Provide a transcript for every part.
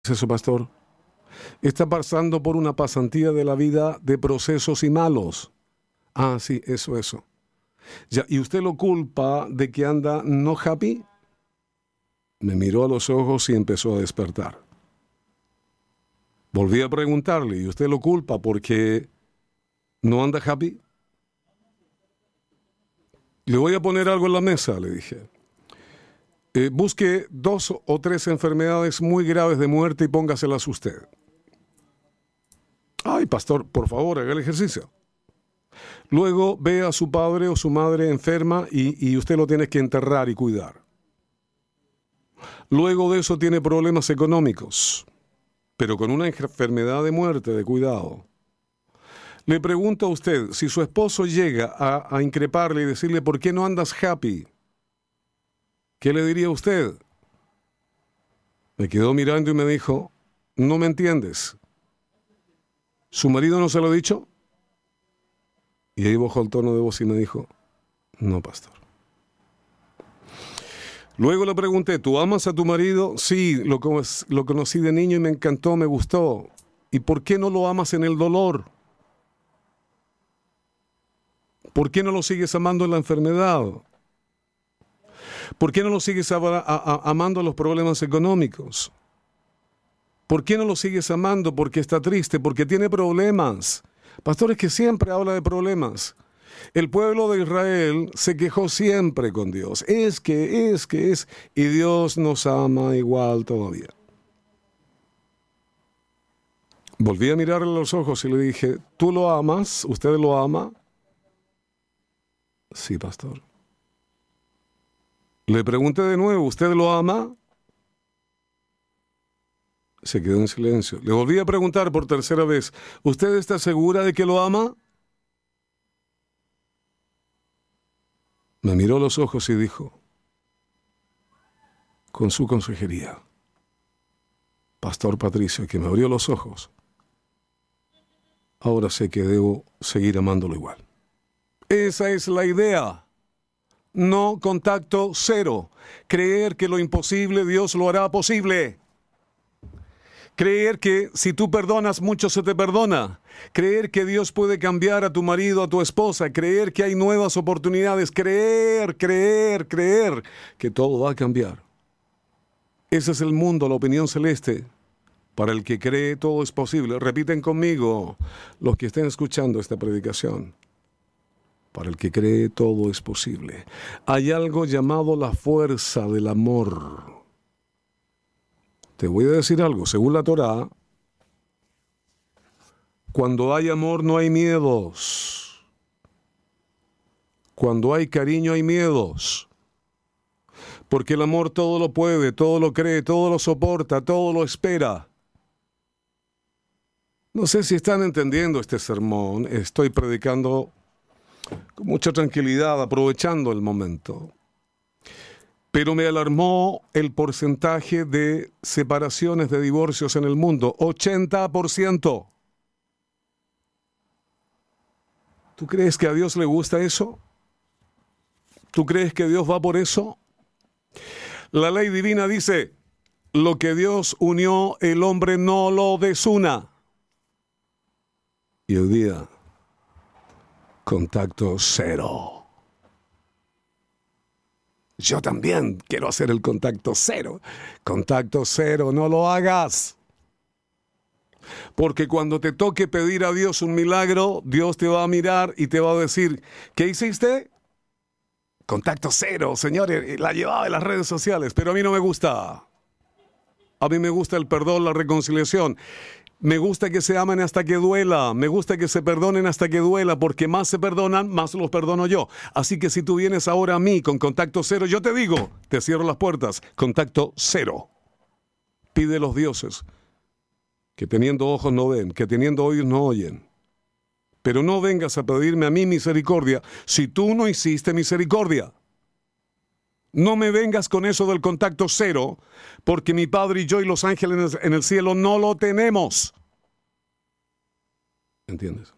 es eso, pastor? Está pasando por una pasantía de la vida de procesos y malos. Ah, sí, eso. Ya, ¿y usted lo culpa de que anda no happy? Me miró a los ojos y empezó a despertar. Volví a preguntarle, ¿y usted lo culpa porque no anda happy? Le voy a poner algo en la mesa, le dije. Busque 2 o 3 enfermedades muy graves de muerte y póngaselas usted. Ay, pastor, por favor, haga el ejercicio. Luego ve a su padre o su madre enferma y usted lo tiene que enterrar y cuidar. Luego de eso tiene problemas económicos, pero con una enfermedad de muerte, de cuidado. Le pregunto a usted, si su esposo llega a increparle y decirle, ¿por qué no andas happy? ¿Qué le diría usted? Me quedó mirando y me dijo, no me entiendes. ¿Su marido no se lo ha dicho? Y ahí bajó el tono de voz y me dijo, no, pastor. Luego le pregunté, ¿tú amas a tu marido? Sí, lo conocí de niño y me encantó, me gustó. ¿Y por qué no lo amas en el dolor? ¿Por qué no lo sigues amando en la enfermedad? ¿Por qué no lo sigues amando en los problemas económicos? ¿Por qué no lo sigues amando? Porque está triste, porque tiene problemas. Pastor, es que siempre habla de problemas. El pueblo de Israel se quejó siempre con Dios. Es, y Dios nos ama igual todavía. Volví a mirarle a los ojos y le dije, ¿tú lo amas? ¿Usted lo ama? Sí, pastor. Le pregunté de nuevo, ¿usted lo ama? Se quedó en silencio. Le volví a preguntar por tercera vez, ¿usted está segura de que lo ama? Me miró a los ojos y dijo, con su consejería, Pastor Patricio, que me abrió los ojos, ahora sé que debo seguir amándolo igual. Esa es la idea. No contacto cero. Creer que lo imposible Dios lo hará posible. Creer que si tú perdonas, mucho se te perdona. Creer que Dios puede cambiar a tu marido, a tu esposa. Creer que hay nuevas oportunidades. Creer que todo va a cambiar. Ese es el mundo, la opinión celeste. Para el que cree, todo es posible. Repiten conmigo los que estén escuchando esta predicación. Para el que cree, todo es posible. Hay algo llamado la fuerza del amor. Te voy a decir algo, según la Torá, cuando hay amor no hay miedos. Cuando hay cariño hay miedos. Porque el amor todo lo puede, todo lo cree, todo lo soporta, todo lo espera. No sé si están entendiendo este sermón. Estoy predicando con mucha tranquilidad, aprovechando el momento. Pero me alarmó el porcentaje de separaciones, de divorcios en el mundo. 80%. ¿Tú crees que a Dios le gusta eso? ¿Tú crees que Dios va por eso? La ley divina dice, lo que Dios unió, el hombre no lo desuna. Y hoy día, contacto cero. Yo también quiero hacer el contacto cero. Contacto cero, no lo hagas. Porque cuando te toque pedir a Dios un milagro, Dios te va a mirar y te va a decir, ¿qué hiciste? Contacto cero, señores, la llevaba en las redes sociales, pero a mí no me gusta. A mí me gusta el perdón, la reconciliación. Me gusta que se amen hasta que duela. Me gusta que se perdonen hasta que duela, porque más se perdonan, más los perdono yo. Así que si tú vienes ahora a mí con contacto cero, yo te digo, te cierro las puertas. Contacto cero. Pide a los dioses que teniendo ojos no ven, que teniendo oídos no oyen. Pero no vengas a pedirme a mí misericordia si tú no hiciste misericordia. No me vengas con eso del contacto cero, porque mi Padre y yo y los ángeles en el cielo no lo tenemos. ¿Entiendes?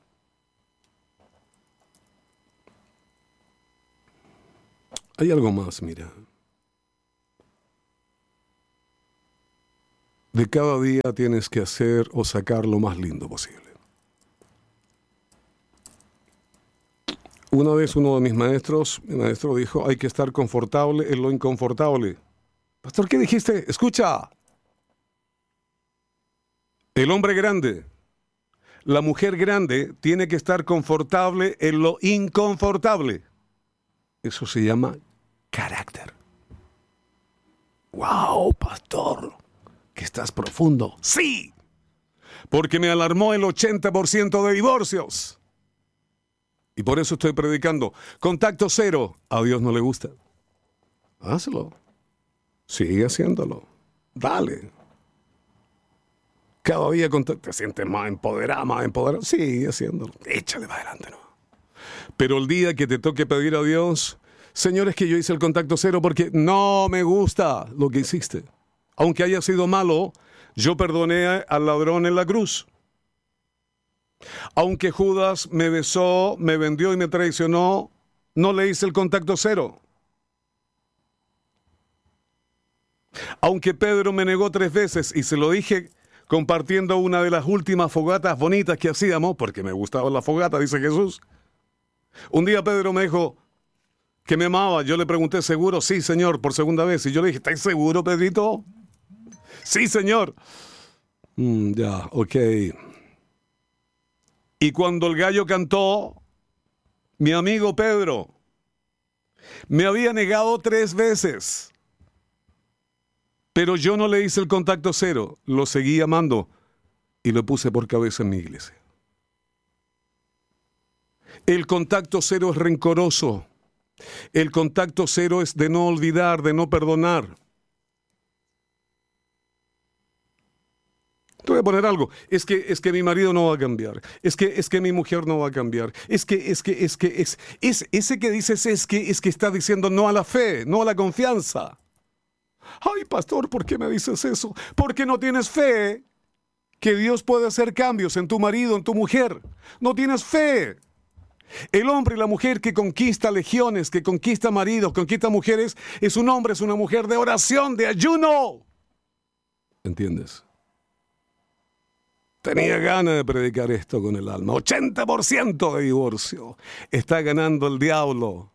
Hay algo más, mira. de cada día tienes que hacer o sacar lo más lindo posible. Una vez mi maestro dijo, hay que estar confortable en lo inconfortable. Pastor, ¿qué dijiste? Escucha. El hombre grande, la mujer grande tiene que estar confortable en lo inconfortable. Eso se llama carácter. ¡Wow, pastor! Que estás profundo. ¡Sí! Porque me alarmó el 80% de divorcios. Y por eso estoy predicando. Contacto cero. A Dios no le gusta. Hazlo. Sigue haciéndolo. Dale. Cada día te sientes más empoderado. Sigue haciéndolo. Échale para adelante, ¿no? Pero el día que te toque pedir a Dios, Señor, es que yo hice el contacto cero porque no me gusta lo que hiciste. Aunque haya sido malo, yo perdoné al ladrón en la cruz. Aunque Judas me besó, me vendió y me traicionó, no le hice el contacto cero. Aunque Pedro me negó 3 veces y se lo dije compartiendo una de las últimas fogatas bonitas que hacíamos, porque me gustaba la fogata, dice Jesús. Un día Pedro me dijo que me amaba. Yo le pregunté, ¿seguro? Sí, Señor, por segunda vez. Y yo le dije, ¿estás seguro, Pedrito? Sí, Señor. Ya, ok. Y cuando el gallo cantó, mi amigo Pedro me había negado 3 veces. Pero yo no le hice el contacto cero, lo seguí amando y lo puse por cabeza en mi iglesia. El contacto cero es rencoroso. El contacto cero es de no olvidar, de no perdonar. Te voy a poner algo. Es que mi marido no va a cambiar. Es que mi mujer no va a cambiar. Ese que dices es que está diciendo no a la fe, no a la confianza. Ay, pastor, ¿por qué me dices eso? Porque no tienes fe que Dios puede hacer cambios en tu marido, en tu mujer. No tienes fe. El hombre y la mujer que conquista legiones, que conquista maridos, conquista mujeres, es un hombre, es una mujer de oración, de ayuno. ¿Entiendes? Tenía ganas de predicar esto con el alma. 80% de divorcio. Está ganando el diablo.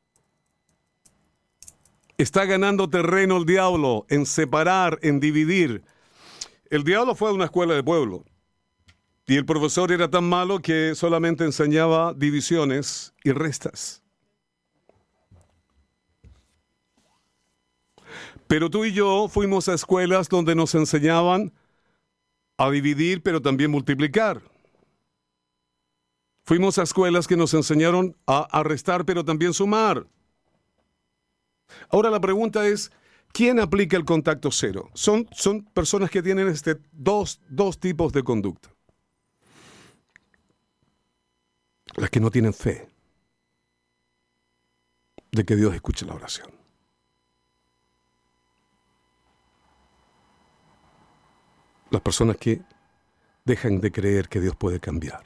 Está ganando terreno el diablo en separar, en dividir. El diablo fue a una escuela de pueblo. Y el profesor era tan malo que solamente enseñaba divisiones y restas. Pero tú y yo fuimos a escuelas donde nos enseñaban a dividir, pero también multiplicar. Fuimos a escuelas que nos enseñaron a restar, pero también sumar. Ahora la pregunta es, ¿quién aplica el contacto cero? Son personas que tienen dos tipos de conducta. Las que no tienen fe de que Dios escuche la oración. Las personas que dejan de creer que Dios puede cambiar.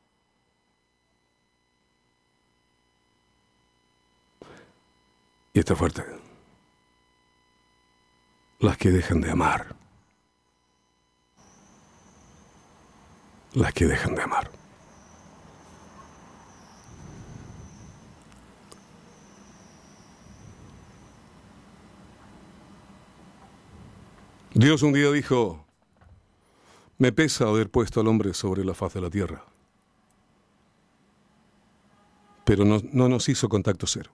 Y está fuerte. Las que dejan de amar. Las que dejan de amar. Dios un día dijo, me pesa haber puesto al hombre sobre la faz de la tierra. Pero no nos hizo contacto cero.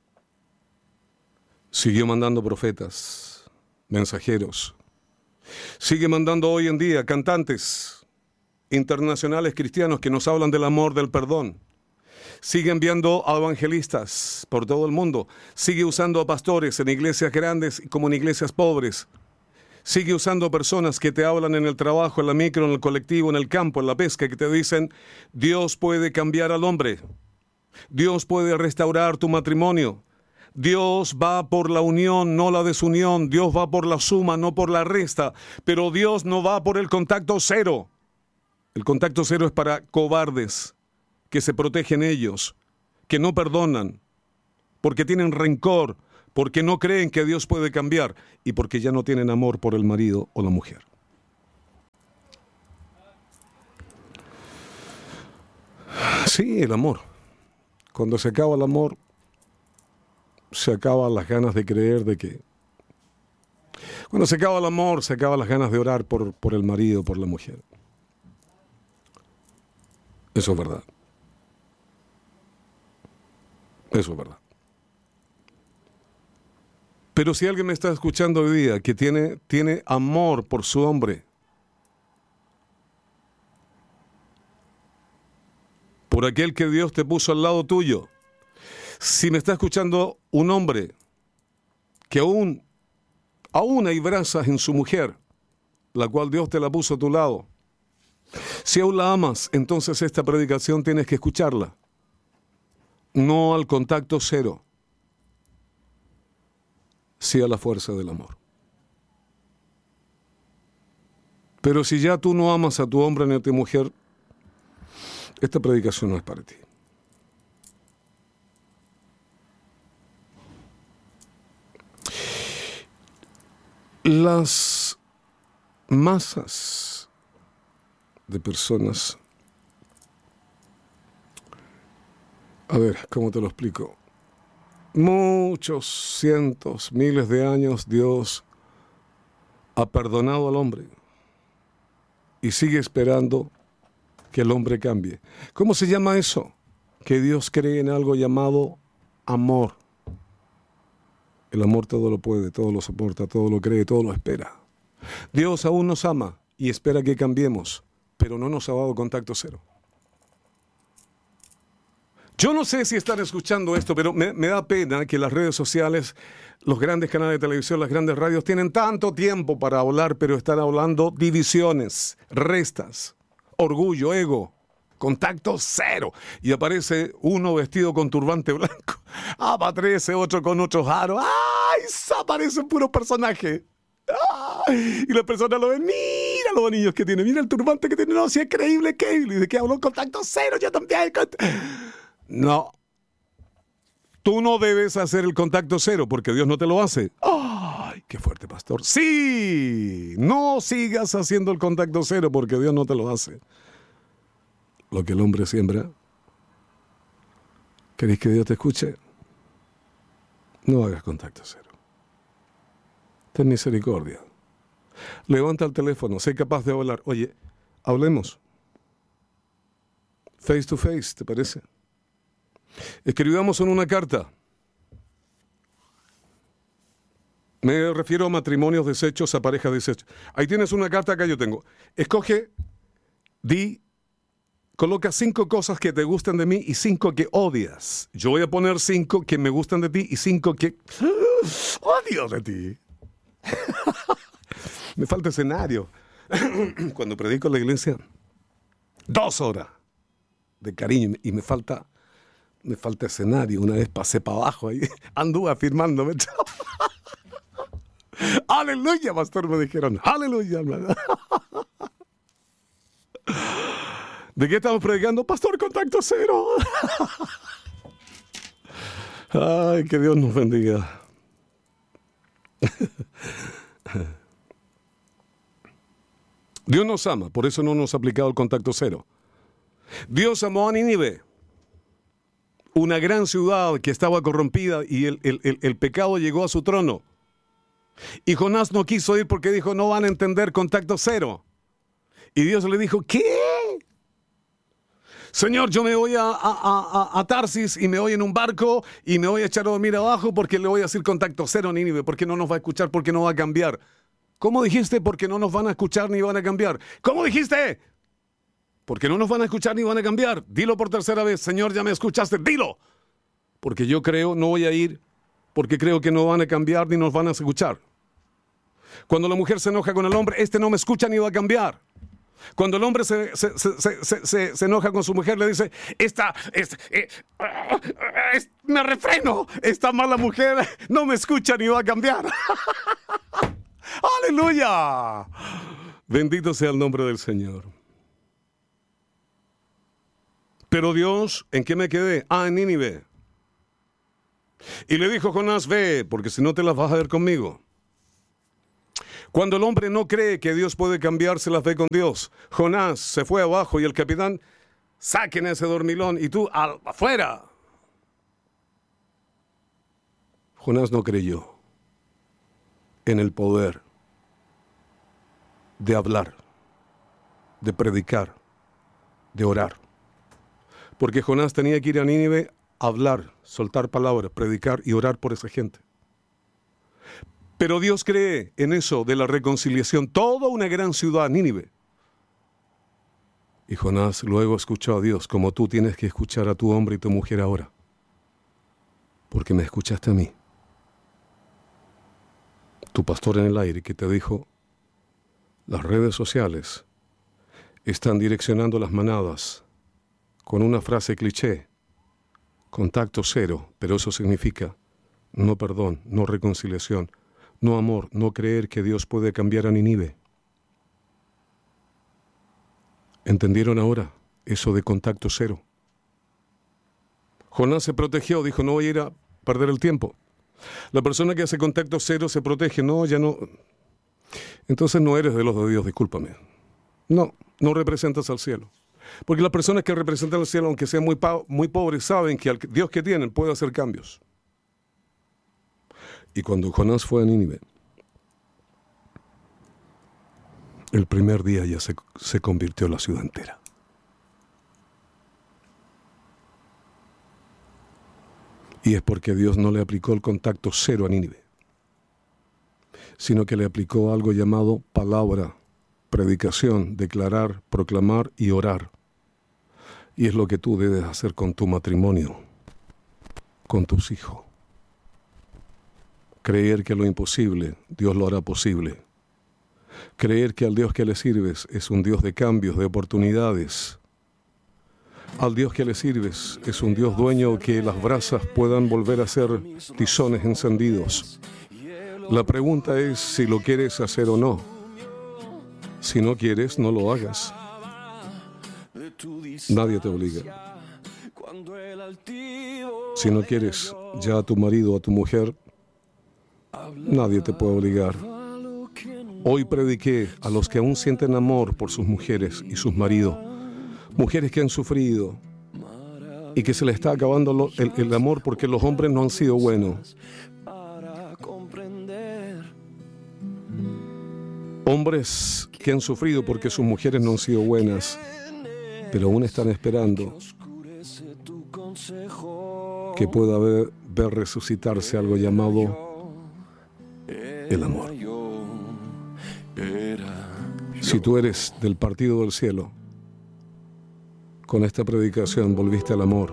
Siguió mandando profetas, mensajeros. Sigue mandando hoy en día cantantes internacionales cristianos que nos hablan del amor, del perdón. Sigue enviando a evangelistas por todo el mundo. Sigue usando a pastores en iglesias grandes como en iglesias pobres. Sigue usando personas que te hablan en el trabajo, en la micro, en el colectivo, en el campo, en la pesca, que te dicen, Dios puede cambiar al hombre. Dios puede restaurar tu matrimonio. Dios va por la unión, no la desunión. Dios va por la suma, no por la resta. Pero Dios no va por el contacto cero. El contacto cero es para cobardes, que se protegen ellos, que no perdonan, porque tienen rencor, porque no creen que Dios puede cambiar y porque ya no tienen amor por el marido o la mujer. Sí, el amor. Cuando se acaba el amor, se acaban las ganas de creer de que... Cuando se acaba el amor, se acaban las ganas de orar por el marido, por la mujer. Eso es verdad. Eso es verdad. Pero si alguien me está escuchando hoy día que tiene amor por su hombre, por aquel que Dios te puso al lado tuyo, si me está escuchando un hombre que aún hay brasas en su mujer, la cual Dios te la puso a tu lado, si aún la amas, entonces esta predicación tienes que escucharla. No al contacto cero, sí a la fuerza del amor. Pero si ya tú no amas a tu hombre ni a tu mujer, esta predicación no es para ti. Las masas de personas, a ver, ¿cómo te lo explico? Muchos cientos, miles de años Dios ha perdonado al hombre y sigue esperando que el hombre cambie. ¿Cómo se llama eso? Que Dios cree en algo llamado amor. El amor todo lo puede, todo lo soporta, todo lo cree, todo lo espera. Dios aún nos ama y espera que cambiemos, pero no nos ha dado contacto cero. Yo no sé si están escuchando esto, pero me da pena que las redes sociales, los grandes canales de televisión, las grandes radios tienen tanto tiempo para hablar, pero están hablando divisiones, restas, orgullo, ego, contacto cero. Y aparece uno vestido con turbante blanco. Aparece otro con otros aros. ¡Ay! Aparece un puro personaje. ¡Ay! Y las personas lo ven. Mira los anillos que tiene. Mira el turbante que tiene. No, si es creíble, Kevin. ¿Y de qué habló? Contacto cero. Yo también. No. Tú no debes hacer el contacto cero porque Dios no te lo hace. ¡Ay! ¡Qué fuerte, pastor! ¡Sí! No sigas haciendo el contacto cero porque Dios no te lo hace. Lo que el hombre siembra. ¿Querés que Dios te escuche? No hagas contacto cero. Ten misericordia. Levanta el teléfono, sé capaz de hablar. Oye, hablemos. Face to face, ¿te parece? Escribamos en una carta. Me refiero a matrimonios deshechos, a parejas deshechos. Ahí tienes una carta, acá yo tengo. Escoge, coloca 5 cosas que te gustan de mí y 5 que odias. Yo voy a poner 5 que me gustan de ti y 5 que odio de ti. Me falta escenario. Cuando predico en la iglesia, 2 horas de cariño y me falta escenario. Una vez pasé para abajo ahí, anduve afirmándome. Aleluya, pastor, me dijeron. Aleluya, hermano. ¿De qué estamos predicando? Pastor, contacto cero. Ay, que Dios nos bendiga. Dios nos ama, por eso no nos ha aplicado el contacto cero. Dios amó a Nínive, una gran ciudad que estaba corrompida y el pecado llegó a su trono. Y Jonás no quiso ir porque dijo, no van a entender contacto cero. Y Dios le dijo, ¿qué? Señor, yo me voy a Tarsis y me voy en un barco y me voy a echar a dormir abajo porque le voy a decir contacto cero a Nínive, porque no nos va a escuchar, porque no va a cambiar. ¿Cómo dijiste? Porque no nos van a escuchar ni van a cambiar. ¿Cómo dijiste? Porque no nos van a escuchar ni van a cambiar. Dilo por tercera vez. Señor, ya me escuchaste. Dilo. Porque yo creo, no voy a ir, porque creo que no van a cambiar ni nos van a escuchar. Cuando la mujer se enoja con el hombre, este no me escucha ni va a cambiar. Cuando el hombre se enoja con su mujer, le dice, me refreno, esta mala mujer no me escucha ni va a cambiar. ¡Aleluya! Bendito sea el nombre del Señor. Pero Dios, ¿en qué me quedé? En Nínive. Y le dijo Jonás, ve, porque si no te las vas a ver conmigo. Cuando el hombre no cree que Dios puede cambiar, se las ve con Dios. Jonás se fue abajo y el capitán saquen ese dormilón y tú afuera. Jonás no creyó en el poder de hablar, de predicar, de orar. Porque Jonás tenía que ir a Nínive a hablar, soltar palabras, predicar y orar por esa gente. Pero Dios cree en eso de la reconciliación, toda una gran ciudad, Nínive. Y Jonás luego escuchó a Dios, como tú tienes que escuchar a tu hombre y tu mujer ahora. Porque me escuchaste a mí. Tu pastor en el aire que te dijo, las redes sociales están direccionando las manadas con una frase cliché, contacto cero, pero eso significa no perdón, no reconciliación, no amor, no creer que Dios puede cambiar a Nínive. ¿Entendieron ahora eso de contacto cero? Jonás se protegió, dijo, no voy a ir a perder el tiempo. La persona que hace contacto cero se protege, no, ya no. Entonces no eres de los de Dios, discúlpame. No representas al cielo. Porque las personas que representan al cielo, aunque sean muy pobres, saben que al Dios que tienen puede hacer cambios. Y cuando Jonás fue a Nínive, el primer día ya se convirtió la ciudad entera. Y es porque Dios no le aplicó el contacto cero a Nínive, sino que le aplicó algo llamado palabra, predicación, declarar, proclamar y orar. Y es lo que tú debes hacer con tu matrimonio, con tus hijos. Creer que lo imposible, Dios lo hará posible. Creer que al Dios que le sirves es un Dios de cambios, de oportunidades. Al Dios que le sirves es un Dios dueño que las brasas puedan volver a ser tizones encendidos. La pregunta es si lo quieres hacer o no. Si no quieres, no lo hagas. Nadie te obliga. Si no quieres ya a tu marido o a tu mujer, nadie te puede obligar. Hoy prediqué a los que aún sienten amor por sus mujeres y sus maridos, mujeres que han sufrido y que se les está acabando el amor porque los hombres no han sido buenos. Hombres que han sufrido porque sus mujeres no han sido buenas, pero aún están esperando que pueda ver resucitarse algo llamado el amor. Si tú eres del partido del cielo, con esta predicación volviste al amor,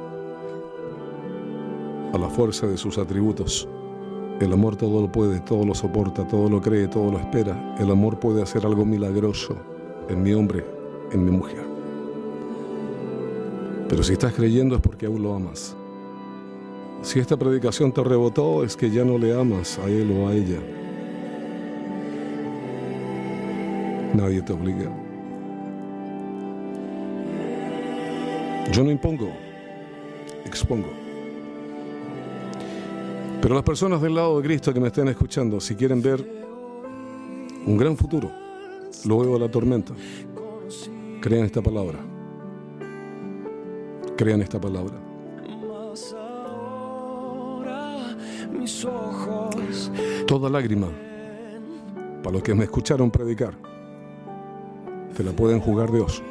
a la fuerza de sus atributos. El amor todo lo puede, todo lo soporta, todo lo cree, todo lo espera. El amor puede hacer algo milagroso en mi hombre, en mi mujer. Pero si estás creyendo es porque aún lo amas. Si esta predicación te rebotó es que ya no le amas a él o a ella. Nadie te obliga. Yo no impongo, expongo. Pero las personas del lado de Cristo que me estén escuchando, si quieren ver un gran futuro luego de la tormenta, crean esta palabra. Crean esta palabra. Toda lágrima, para los que me escucharon predicar, te la pueden jugar Dios.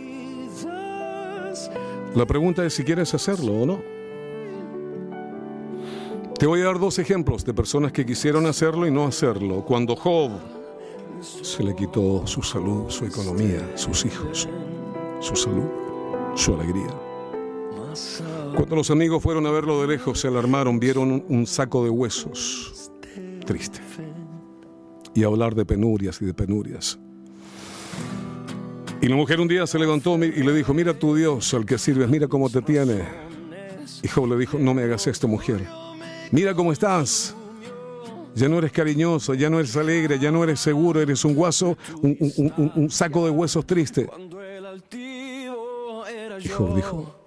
La pregunta es si quieres hacerlo o no. Te voy a dar 2 ejemplos de personas que quisieron hacerlo y no hacerlo. Cuando Job se le quitó su salud, su economía, sus hijos, su salud, su alegría. Cuando los amigos fueron a verlo de lejos, se alarmaron, vieron un saco de huesos, triste. Y hablar de penurias y de penurias. Y la mujer un día se levantó y le dijo, mira tu Dios al que sirves, mira cómo te tiene. Y Job le dijo, no me hagas esto, mujer. Mira cómo estás. Ya no eres cariñoso, ya no eres alegre, ya no eres seguro, eres un guaso, un saco de huesos triste. Y Job dijo,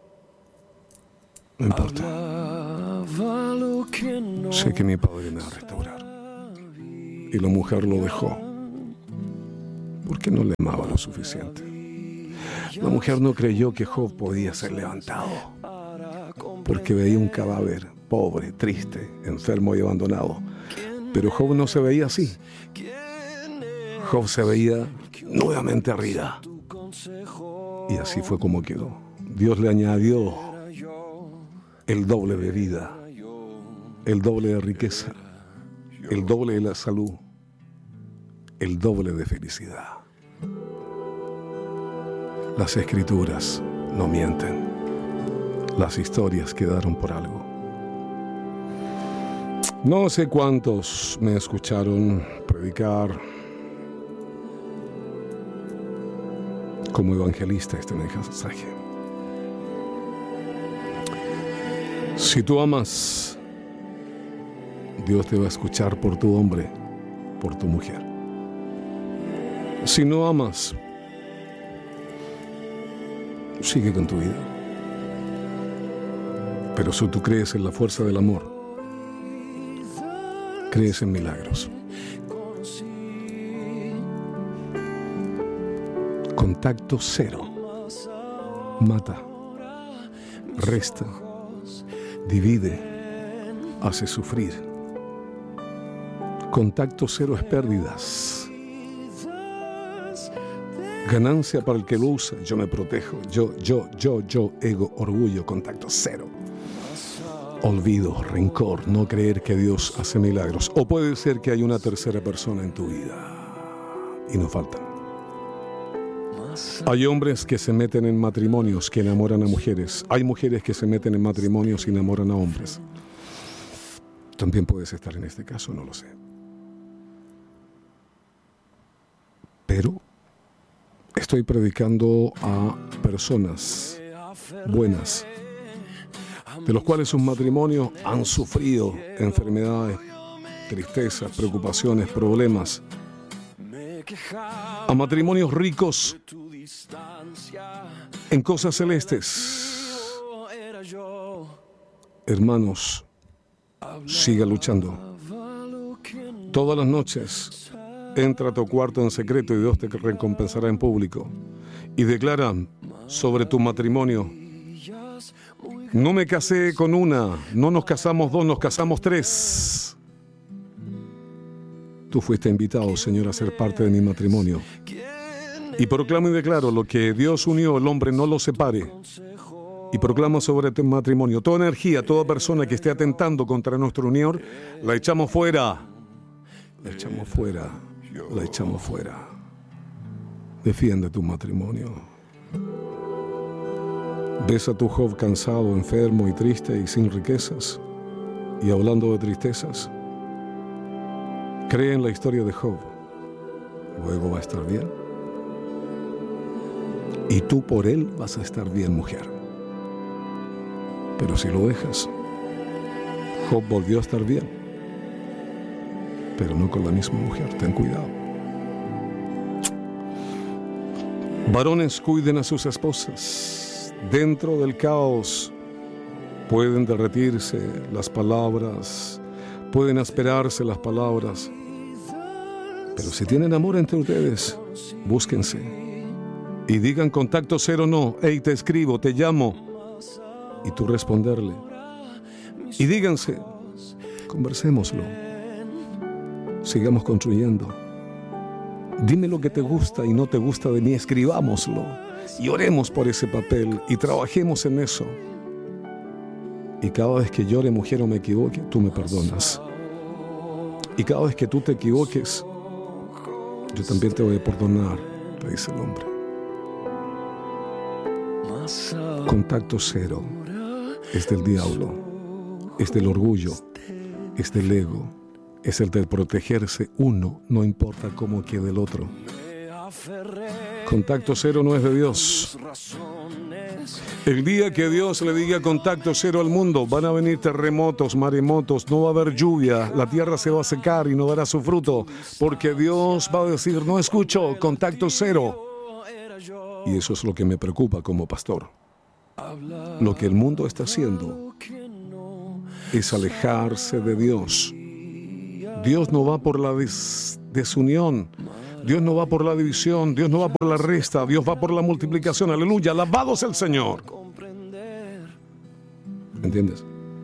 no importa. Sé que mi padre me va a restaurar. Y la mujer lo dejó porque no le amaba lo suficiente. La mujer no creyó que Job podía ser levantado, porque veía un cadáver pobre, triste, enfermo y abandonado. Pero Job no se veía así. Job se veía nuevamente arriba. Y así fue como quedó. Dios le añadió el doble de vida, el doble de riqueza, el doble de la salud, el doble de felicidad. Las escrituras no mienten. Las historias quedaron por algo. No sé cuántos me escucharon predicar como evangelista este mensaje. Si tú amas, Dios te va a escuchar por tu hombre, por tu mujer. Si no amas, sigue con tu vida. Pero si tú crees en la fuerza del amor, crees en milagros. Contacto cero. Mata, resta, divide, hace sufrir. Contacto cero es pérdidas. Ganancia para el que lo usa. Yo me protejo. Yo, ego, orgullo. Contacto cero. Olvido, rencor, no creer que Dios hace milagros. O puede ser que hay una tercera persona en tu vida. Y no faltan. Hay hombres que se meten en matrimonios que enamoran a mujeres. Hay mujeres que se meten en matrimonios y enamoran a hombres. También puedes estar en este caso, no lo sé. Pero estoy predicando a personas buenas, de los cuales sus matrimonios han sufrido enfermedades, tristezas, preocupaciones, problemas. A matrimonios ricos en cosas celestes. Hermanos, siga luchando. Todas las noches entra a tu cuarto en secreto y Dios te recompensará en público. Y declara sobre tu matrimonio: no me casé con una, no nos casamos dos, nos casamos tres. Tú fuiste invitado, Señor, a ser parte de mi matrimonio. Y proclamo y declaro: lo que Dios unió, el hombre no lo separe. Y proclamo sobre tu matrimonio: toda energía, toda persona que esté atentando contra nuestra unión, la echamos fuera. La echamos fuera. La echamos fuera. Defiende tu matrimonio. ¿Ves a tu Job cansado, enfermo y triste y sin riquezas? Y hablando de tristezas, cree en la historia de Job. Luego va a estar bien. Y tú por él vas a estar bien, mujer. Pero si lo dejas, Job volvió a estar bien, pero no con la misma mujer. Ten cuidado. Varones, cuiden a sus esposas. Dentro del caos pueden derretirse las palabras, pueden asperarse las palabras, pero si tienen amor entre ustedes, búsquense y digan: contacto cero no. Hey, te escribo, te llamo. Y tú responderle. Y díganse: conversémoslo. Sigamos construyendo. Dime lo que te gusta y no te gusta de mí. Escribámoslo. Y oremos por ese papel. Y trabajemos en eso. Y cada vez que llore, mujer, o me equivoque, tú me perdonas. Y cada vez que tú te equivoques, yo también te voy a perdonar, te dice el hombre. Contacto cero es del diablo, es del orgullo, es del ego, es el de protegerse uno, no importa cómo quede el otro. Contacto cero no es de Dios. El día que Dios le diga contacto cero al mundo, van a venir terremotos, maremotos, no va a haber lluvia, la tierra se va a secar y no dará su fruto, porque Dios va a decir: no escucho, contacto cero. Y eso es lo que me preocupa como pastor. Lo que el mundo está haciendo es alejarse de Dios. Dios no va por la desunión. Dios no va por la división, Dios no va por la resta, Dios va por la multiplicación. Aleluya, alabado sea el Señor. ¿Entiendes?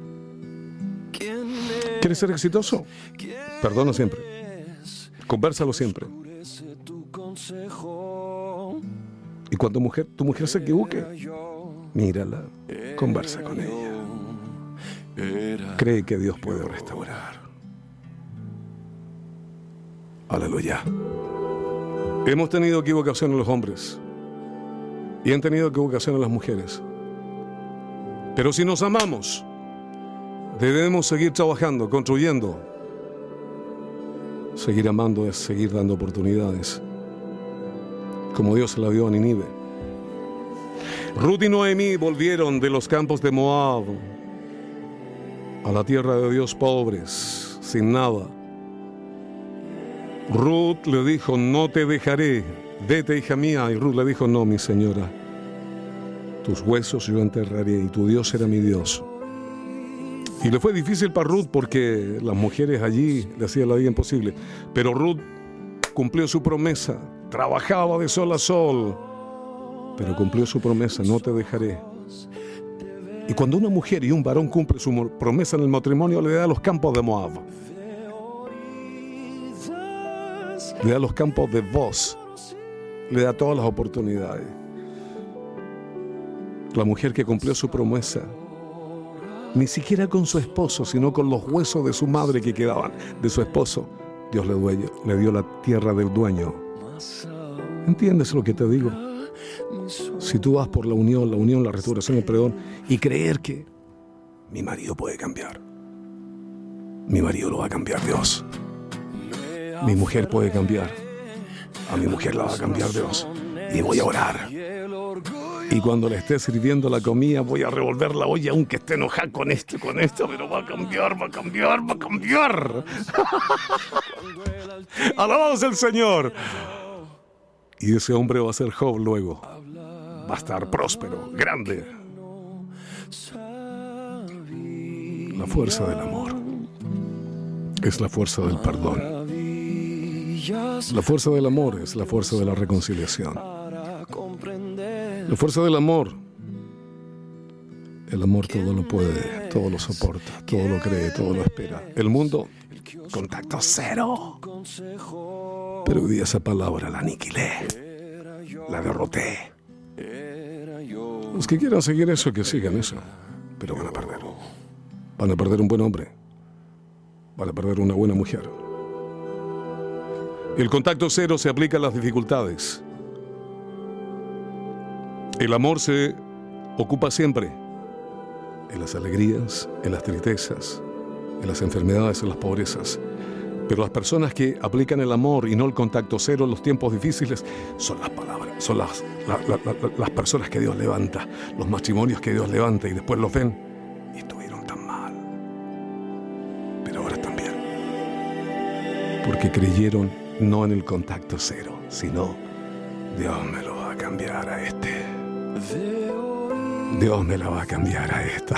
¿Quieres ser exitoso? Perdona siempre. Convérsalo siempre. Y cuando tu mujer se equivoque, mírala, conversa con ella. Cree que Dios puede restaurar. Aleluya. Hemos tenido equivocaciones los hombres y han tenido equivocaciones las mujeres. Pero si nos amamos, debemos seguir trabajando, construyendo. Seguir amando es seguir dando oportunidades, como Dios se la dio a Nínive. Ruth y Noemí volvieron de los campos de Moab a la tierra de Dios, pobres, sin nada. Ruth le dijo: no te dejaré, vete, hija mía. Y Ruth le dijo: no, mi señora, tus huesos yo enterraré y tu Dios será mi Dios. Y le fue difícil para Ruth porque las mujeres allí le hacían la vida imposible. Pero Ruth cumplió su promesa, trabajaba de sol a sol, pero cumplió su promesa: no te dejaré. Y cuando una mujer y un varón cumple su promesa en el matrimonio, le da los campos de Moab, le da los campos de Boz, le da todas las oportunidades. La mujer que cumplió su promesa, ni siquiera con su esposo, sino con los huesos de su madre que quedaban de su esposo, Dios le dio la tierra del dueño. ¿Entiendes lo que te digo? Si tú vas por la unión, la restauración, el perdón, y creer que mi marido puede cambiar, mi marido lo va a cambiar Dios. Mi mujer puede cambiar, a mi mujer la va a cambiar Dios. Y voy a orar. Y cuando le esté sirviendo la comida, voy a revolver la olla, aunque esté enojada con esto, pero va a cambiar. Alabado sea el Señor. Y ese hombre va a ser Job luego. Va a estar próspero, grande. La fuerza del amor es la fuerza del perdón. La fuerza del amor es la fuerza de la reconciliación. La fuerza del amor. El amor todo lo puede, todo lo soporta, todo lo cree, todo lo espera. El mundo, contacto cero. Pero hoy día esa palabra la aniquilé, la derroté. Los que quieran seguir eso, que sigan eso. Pero van a perder. Van a perder un buen hombre. Van a perder una buena mujer. El contacto cero se aplica a las dificultades. El amor se ocupa siempre en las alegrías, en las tristezas, en las enfermedades, en las pobrezas. Pero las personas que aplican el amor y no el contacto cero en los tiempos difíciles son las palabras, son las personas que Dios levanta, los matrimonios que Dios levanta y después los ven y estuvieron tan mal, pero ahora están bien, porque creyeron no en el contacto cero, sino Dios me lo va a cambiar a este. Dios me la va a cambiar a esta.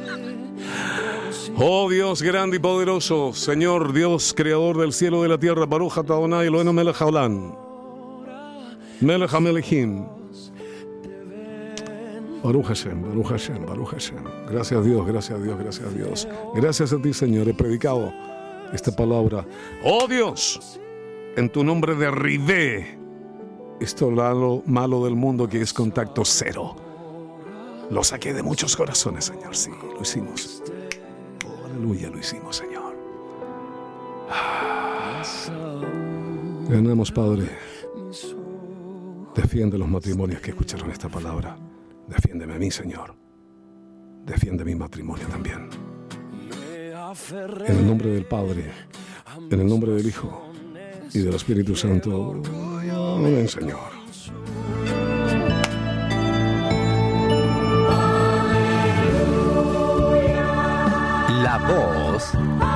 Oh Dios grande y poderoso, Señor Dios creador del cielo y de la tierra, Baruch atah Adonai Eloheinu melech haolam, melech hamelechim. Baruch Hashem, Baruch Hashem, Baruch Hashem. Gracias a Dios, gracias a Dios, gracias a Dios. Gracias a ti, Señor, he predicado esta palabra. Oh Dios, en tu nombre derribé esto malo del mundo que es contacto cero. Lo saqué de muchos corazones, Señor. Sí, lo hicimos. Oh, aleluya, lo hicimos, Señor. Ganamos, Padre. Defiende los matrimonios que escucharon esta palabra. Defiéndeme a mí, Señor. Defiende mi matrimonio también. En el nombre del Padre, en el nombre del Hijo y del Espíritu Santo. Amén, Señor. La voz